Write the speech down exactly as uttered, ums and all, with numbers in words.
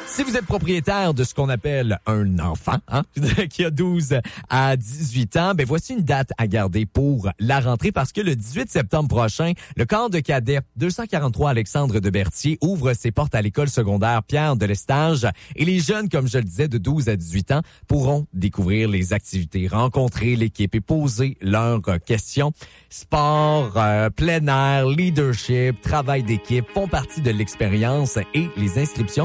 Si vous êtes propriétaire de ce qu'on appelle un enfant, hein, qui a douze à dix-huit ans, ben voici une date à garder pour la rentrée parce que le dix-huit septembre prochain, le camp de cadets deux cent quarante-trois Alexandre de Berthier ouvre ses portes à l'école secondaire Pierre de l'Estage et les jeunes, comme je le disais, de douze à dix-huit ans pourront découvrir les activités, rencontrer l'équipe et poser leurs questions. Sport, euh, plein air, leadership, travail d'équipe font partie de l'expérience et les inscriptions